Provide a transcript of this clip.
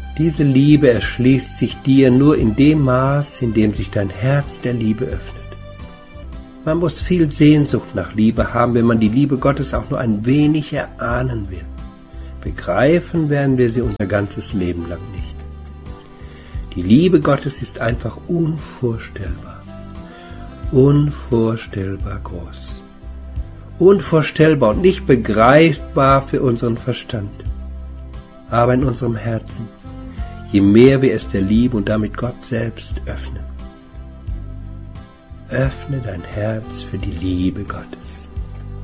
Diese Liebe erschließt sich dir nur in dem Maß, in dem sich dein Herz der Liebe öffnet. Man muss viel Sehnsucht nach Liebe haben, wenn man die Liebe Gottes auch nur ein wenig erahnen will. Begreifen werden wir sie unser ganzes Leben lang nicht. Die Liebe Gottes ist einfach unvorstellbar. Unvorstellbar groß. Unvorstellbar und nicht begreifbar für unseren Verstand. Aber in unserem Herzen, je mehr wir es der Liebe und damit Gott selbst öffnen. Öffne dein Herz für die Liebe Gottes.